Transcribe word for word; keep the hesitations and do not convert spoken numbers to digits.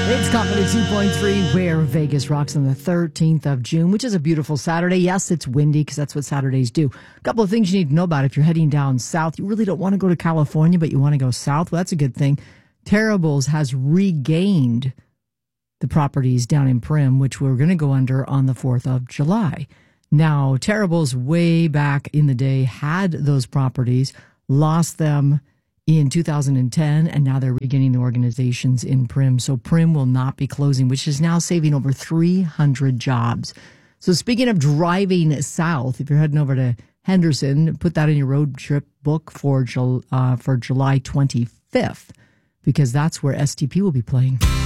It's Confidence two point three, where Vegas rocks on the thirteenth of June, which is a beautiful Saturday. Yes, it's windy because that's what Saturdays do. A couple of things you need to know about if you're heading down south. You really don't want to go to California, but you want to go south. Well, that's a good thing. Terribles has regained the properties down in Prim, which we're going to go under on the fourth of July. Now, Terribles way back in the day had those properties, lost them in two thousand ten, and now they're regaining the organizations in Prim. So Prim will not be closing, which is now saving over three hundred jobs. So speaking of driving south, if you're heading over to Henderson, put that in your road trip book for, uh, for July twenty-fifth, because that's where S T P will be playing.